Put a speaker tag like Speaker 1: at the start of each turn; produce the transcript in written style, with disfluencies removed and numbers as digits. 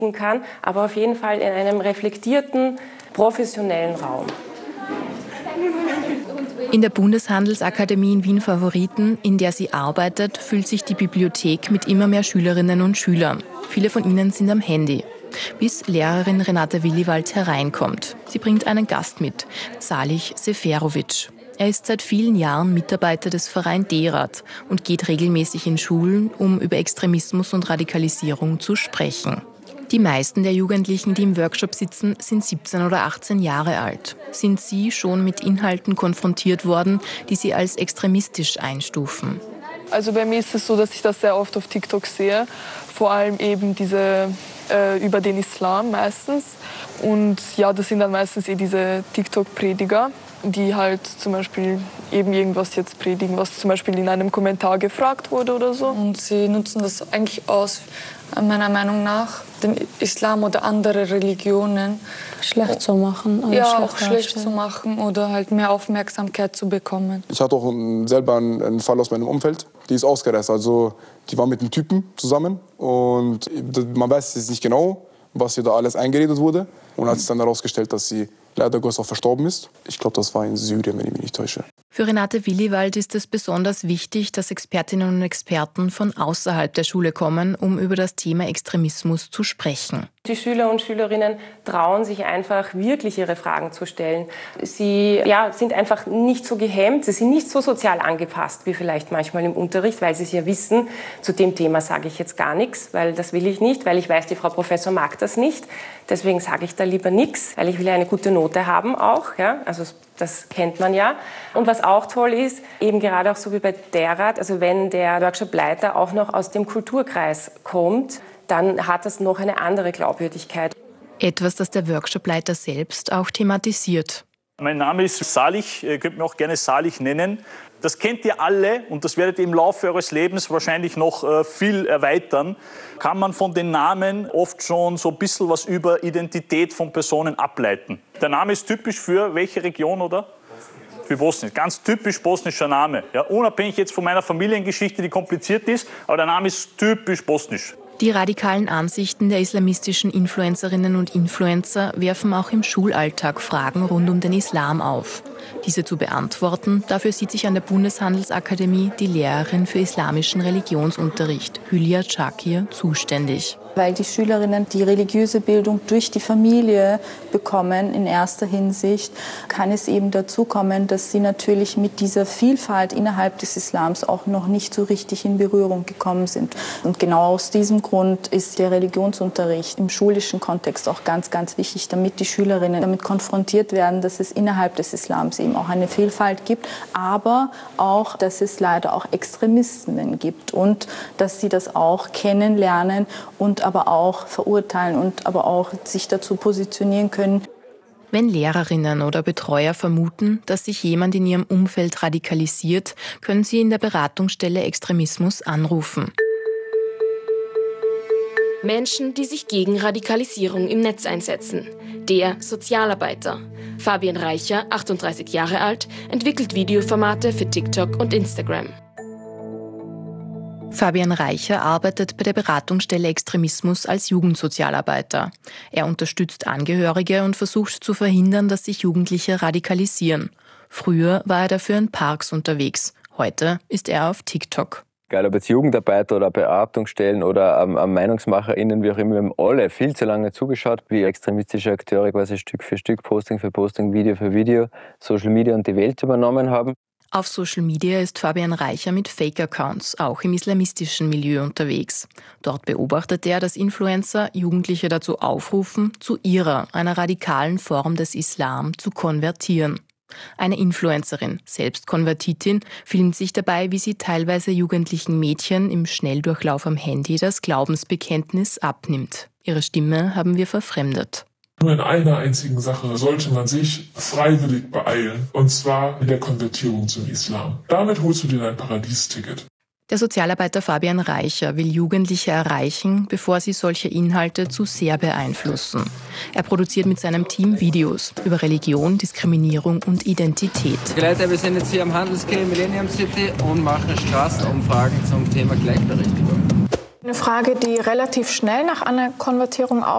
Speaker 1: kann, aber auf jeden Fall in einem reflektierten, professionellen Raum.
Speaker 2: In der Bundeshandelsakademie in Wien-Favoriten, in der sie arbeitet, füllt sich die Bibliothek mit immer mehr Schülerinnen und Schülern. Viele von ihnen sind am Handy. Bis Lehrerin Renate Williwald hereinkommt. Sie bringt einen Gast mit, Salih Seferovic. Er ist seit vielen Jahren Mitarbeiter des Verein D-Rat und geht regelmäßig in Schulen, um über Extremismus und Radikalisierung zu sprechen. Die meisten der Jugendlichen, die im Workshop sitzen, sind 17 oder 18 Jahre alt. Sind sie schon mit Inhalten konfrontiert worden, die sie als extremistisch einstufen?
Speaker 3: Also bei mir ist es so, dass ich das sehr oft auf TikTok sehe. Vor allem eben diese über den Islam meistens. Und ja, das sind dann meistens diese TikTok-Prediger, die halt zum Beispiel eben irgendwas jetzt predigen, was zum Beispiel in einem Kommentar gefragt wurde oder so.
Speaker 4: Und sie nutzen das eigentlich aus, meiner Meinung nach, den Islam oder andere Religionen
Speaker 5: schlecht zu machen. Oder
Speaker 4: ja, auch schlecht zu machen oder halt mehr Aufmerksamkeit zu bekommen.
Speaker 6: Ich hatte auch selber einen Fall aus meinem Umfeld, die ist ausgereist. Also die war mit einem Typen zusammen und man weiß jetzt nicht genau, was ihr da alles eingeredet wurde. Und hat sich dann herausgestellt, dass sie leider Gottes auch verstorben ist. Ich glaube, das war in Syrien, wenn ich mich nicht täusche.
Speaker 2: Für Renate Williwald ist es besonders wichtig, dass Expertinnen und Experten von außerhalb der Schule kommen, um über das Thema Extremismus zu sprechen.
Speaker 1: Die Schüler und Schülerinnen trauen sich einfach, wirklich ihre Fragen zu stellen. Sie sind einfach nicht so gehemmt, sie sind nicht so sozial angepasst wie vielleicht manchmal im Unterricht, weil sie es ja wissen, zu dem Thema sage ich jetzt gar nichts, weil das will ich nicht, weil ich weiß, die Frau Professor mag das nicht. Deswegen sage ich da lieber nichts, weil ich will eine gute Note haben auch. Ja? Also das kennt man ja. Und was auch toll ist, eben gerade auch so wie bei D-Rat, also wenn der Workshopleiter auch noch aus dem Kulturkreis kommt, dann hat das noch eine andere Glaubwürdigkeit.
Speaker 2: Etwas, das der Workshopleiter selbst auch thematisiert.
Speaker 7: Mein Name ist Salih, ihr könnt mich auch gerne Salih nennen. Das kennt ihr alle und das werdet ihr im Laufe eures Lebens wahrscheinlich noch viel erweitern. Kann man von den Namen oft schon so ein bisschen was über Identität von Personen ableiten. Der Name ist typisch für welche Region, oder? Für Bosnien. Ganz typisch bosnischer Name. Ja, unabhängig jetzt von meiner Familiengeschichte, die kompliziert ist, aber der Name ist typisch bosnisch.
Speaker 2: Die radikalen Ansichten der islamistischen Influencerinnen und Influencer werfen auch im Schulalltag Fragen rund um den Islam auf. Diese zu beantworten, dafür sieht sich an der Bundeshandelsakademie die Lehrerin für islamischen Religionsunterricht, Hülya Çakir, zuständig.
Speaker 5: Weil die Schülerinnen die religiöse Bildung durch die Familie bekommen in erster Hinsicht, kann es eben dazu kommen, dass sie natürlich mit dieser Vielfalt innerhalb des Islams auch noch nicht so richtig in Berührung gekommen sind. Und genau aus diesem Grund ist der Religionsunterricht im schulischen Kontext auch ganz, ganz wichtig, damit die Schülerinnen damit konfrontiert werden, dass es innerhalb des Islams eben auch eine Vielfalt gibt, aber auch, dass es leider auch Extremismen gibt und dass sie das auch kennenlernen und aber auch verurteilen und aber auch sich dazu positionieren können.
Speaker 2: Wenn Lehrerinnen oder Betreuer vermuten, dass sich jemand in ihrem Umfeld radikalisiert, können sie in der Beratungsstelle Extremismus anrufen.
Speaker 8: Menschen, die sich gegen Radikalisierung im Netz einsetzen. Der Sozialarbeiter. Fabian Reicher, 38 Jahre alt, entwickelt Videoformate für TikTok und Instagram.
Speaker 2: Fabian Reicher arbeitet bei der Beratungsstelle Extremismus als Jugendsozialarbeiter. Er unterstützt Angehörige und versucht zu verhindern, dass sich Jugendliche radikalisieren. Früher war er dafür in Parks unterwegs. Heute ist er auf TikTok.
Speaker 9: Egal ob jetzt Jugendarbeiter oder Beratungsstellen oder MeinungsmacherInnen, wie auch immer, wir haben alle viel zu lange zugeschaut, wie extremistische Akteure quasi Stück für Stück, Posting für Posting, Video für Video, Social Media und die Welt übernommen haben.
Speaker 2: Auf Social Media ist Fabian Reicher mit Fake-Accounts, auch im islamistischen Milieu unterwegs. Dort beobachtet er, dass Influencer Jugendliche dazu aufrufen, zu einer radikalen Form des Islam zu konvertieren. Eine Influencerin, selbst Konvertitin, filmt sich dabei, wie sie teilweise jugendlichen Mädchen im Schnelldurchlauf am Handy das Glaubensbekenntnis abnimmt. Ihre Stimme haben wir verfremdet.
Speaker 10: Nur in einer einzigen Sache sollte man sich freiwillig beeilen, und zwar in der Konvertierung zum Islam. Damit holst du dir dein Paradiesticket.
Speaker 2: Der Sozialarbeiter Fabian Reicher will Jugendliche erreichen, bevor sie solche Inhalte zu sehr beeinflussen. Er produziert mit seinem Team Videos über Religion, Diskriminierung und Identität.
Speaker 11: Leute, wir sind jetzt hier am Handelsquai Millennium City und machen Straßenumfragen zum Thema Gleichberechtigung.
Speaker 12: Eine Frage, die relativ schnell nach einer Konvertierung